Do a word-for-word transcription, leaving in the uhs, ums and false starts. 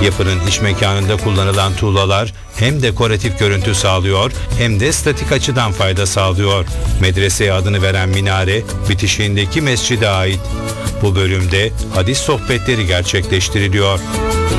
Yapının iç mekanında kullanılan tuğlalar hem dekoratif görüntü sağlıyor hem de statik açıdan fayda sağlıyor. Medreseye adını veren minare bitişiğindeki mescide ait. Bu bölümde hadis sohbetleri gerçekleştiriliyor.